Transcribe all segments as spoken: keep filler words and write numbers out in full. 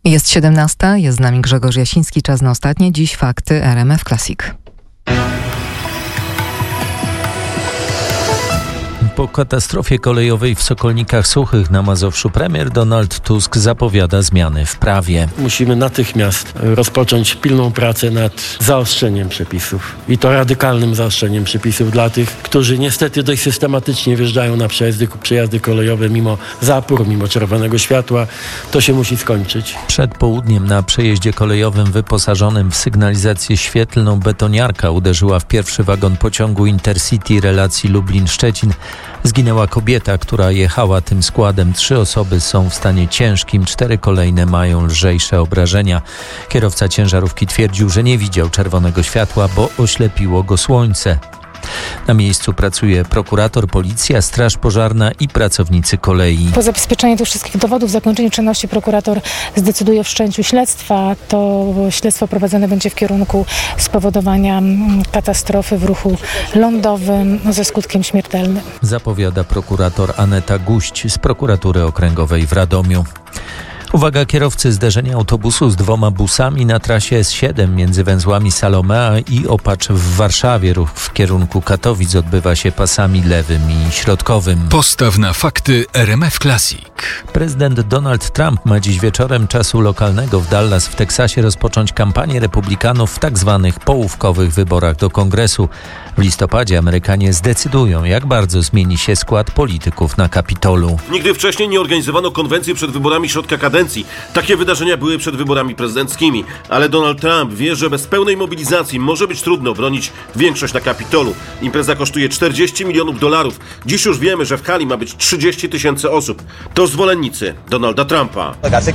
Jest siedemnasta, jest z nami Grzegorz Jasiński, czas na ostatnie. Dziś fakty R M F Classic. Po katastrofie kolejowej w Sokolnikach Suchych na Mazowszu premier Donald Tusk zapowiada zmiany w prawie. Musimy natychmiast rozpocząć pilną pracę nad zaostrzeniem przepisów. I to radykalnym zaostrzeniem przepisów dla tych, którzy niestety dość systematycznie wjeżdżają na przejazdy, przejazdy kolejowe mimo zapór, mimo czerwonego światła. To się musi skończyć. Przed południem na przejeździe kolejowym wyposażonym w sygnalizację świetlną betoniarka uderzyła w pierwszy wagon pociągu Intercity relacji Lublin-Szczecin. Zginęła kobieta, która jechała tym składem. Trzy osoby są w stanie ciężkim, cztery kolejne mają lżejsze obrażenia. Kierowca ciężarówki twierdził, że nie widział czerwonego światła, bo oślepiło go słońce. Na miejscu pracuje prokurator, policja, straż pożarna i pracownicy kolei. Po zabezpieczeniu tych wszystkich dowodów, zakończeniu czynności prokurator zdecyduje o wszczęciu śledztwa. To śledztwo prowadzone będzie w kierunku spowodowania katastrofy w ruchu lądowym ze skutkiem śmiertelnym. Zapowiada prokurator Aneta Guść z prokuratury okręgowej w Radomiu. Uwaga, kierowcy, zderzenia autobusu z dwoma busami na trasie S siedem między węzłami Salomea i Opacz w Warszawie. Ruch w kierunku Katowic odbywa się pasami lewym i środkowym. Postaw na fakty R M F Classic. Prezydent Donald Trump ma dziś wieczorem czasu lokalnego w Dallas w Teksasie rozpocząć kampanię republikanów w tak zwanych połówkowych wyborach do Kongresu. W listopadzie Amerykanie zdecydują, jak bardzo zmieni się skład polityków na Kapitolu. Nigdy wcześniej nie organizowano konwencji przed wyborami środka kadencji. Takie wydarzenia były przed wyborami prezydenckimi, ale Donald Trump wie, że bez pełnej mobilizacji może być trudno bronić większość na Kapitolu. Impreza kosztuje czterdzieści milionów dolarów. Dziś już wiemy, że w hali ma być trzydzieści tysięcy osób. To zwolennicy Donalda Trumpa.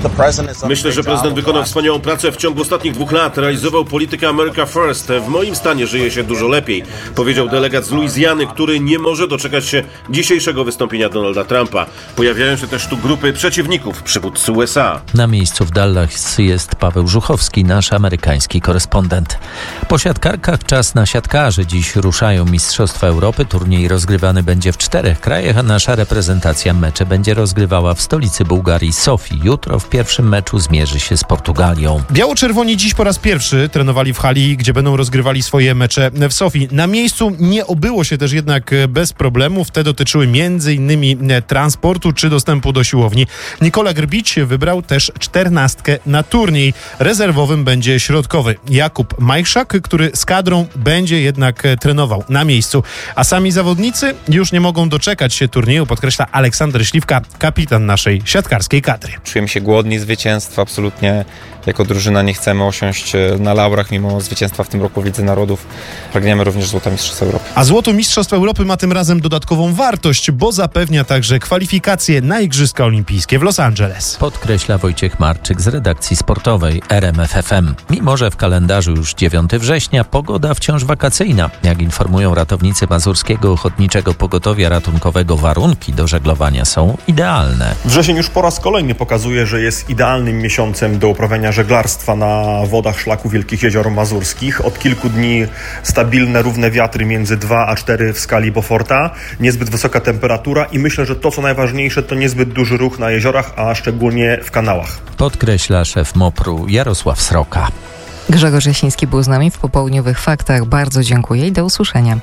Myślę, że prezydent wykonał wspaniałą pracę w ciągu ostatnich dwóch lat. Realizował politykę America First. W moim stanie żyje się dużo lepiej, powiedział delegat z Luizjany, który nie może doczekać się dzisiejszego wystąpienia Donalda Trumpa. Pojawiają się też tu grupy przeciwników przywódcy U S A. Na miejscu w Dallas jest Paweł Żuchowski, nasz amerykański korespondent. Po siatkarkach czas na siatkarzy. Dziś ruszają Mistrzostwa Europy. Turniej rozgrywany będzie w czterech krajach, a nasza reprezentacja mecze będzie rozgrywała w stolicy Bułgarii, Sofii. Jutro w pierwszym meczu zmierzy się z Portugalią. Biało-czerwoni dziś po raz pierwszy trenowali w hali, gdzie będą rozgrywali swoje mecze w Sofii. Na miejscu nie obyło się też jednak bez problemów. Te dotyczyły między innymi transportu czy dostępu do siłowni. Nikola Grbić wybrał też czternastkę na turniej. Rezerwowym będzie środkowy Jakub Majszak, który z kadrą będzie jednak trenował na miejscu. A sami zawodnicy już nie mogą doczekać się turnieju, podkreśla Aleksander Śliwka, kapitan naszej siatkarskiej kadry. Czujemy się głodni zwycięstwa, absolutnie jako drużyna nie chcemy osiąść na laurach mimo zwycięstwa w tym roku w Lidze Narodów. Pragniemy również złota Mistrzostw Europy. A złoto Mistrzostw Europy ma tym razem dodatkową wartość, bo zapewnia także kwalifikacje na Igrzyska Olimpijskie w Los Angeles. Podkreśla Wojciech Marczyk z redakcji sportowej R M F F M. Mimo że w kalendarzu już dziewiątego września, pogoda wciąż wakacyjna. Jak informują ratownicy Mazurskiego Ochotniczego Pogotowia Ratunkowego, warunki do żeglowania są idealne. Wrzesień już po raz kolejny pokazuje, że jest idealnym miesiącem do uprawiania żeglarstwa na wodach szlaku Wielkich Jezior Mazurskich. Od kilku dni stabilne, równe wiatry między dwa a cztery w skali Beauforta, niezbyt wysoka temperatura i myślę, że to co najważniejsze to niezbyt duży ruch na jeziorach, a szczególnie w kanałach. Podkreśla szef MOPR-u Jarosław Sroka. Grzegorz Jasiński był z nami w popołudniowych faktach. Bardzo dziękuję i do usłyszenia.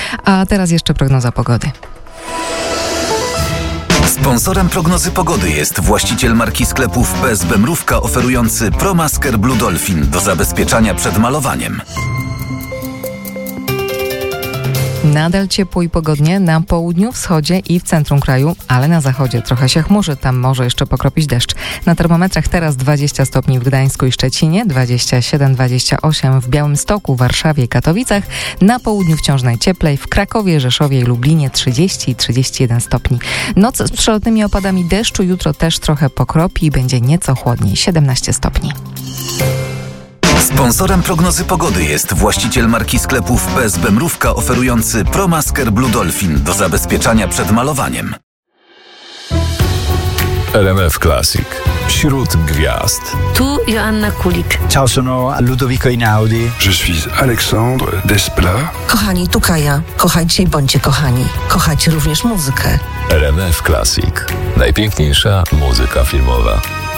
A teraz jeszcze prognoza pogody. Sponsorem prognozy pogody jest właściciel marki sklepów P S B Mrówka oferujący ProMasker Blue Dolphin do zabezpieczania przed malowaniem. Nadal ciepło i pogodnie na południu, wschodzie i w centrum kraju, ale na zachodzie trochę się chmurzy, tam może jeszcze pokropić deszcz. Na termometrach teraz dwadzieścia stopni w Gdańsku i Szczecinie, dwadzieścia siedem dwadzieścia osiem w Białymstoku, Warszawie i Katowicach, na południu wciąż najcieplej, w Krakowie, Rzeszowie i Lublinie trzydzieści trzydzieści jeden stopni. Noc z przelotnymi opadami deszczu, jutro też trochę pokropi i będzie nieco chłodniej, siedemnaście stopni. Sponsorem prognozy pogody jest właściciel marki sklepów P S B Mrówka oferujący ProMasker Blue Dolphin do zabezpieczania przed malowaniem. R M F Classic. Wśród gwiazd. Tu Joanna Kulik. Ciao, sono Ludovico Einaudi. Je suis Alexandre Desplat. Kochani, tu Kaja. Kochajcie i bądźcie kochani. Kochajcie również muzykę. R M F Classic. Najpiękniejsza muzyka filmowa.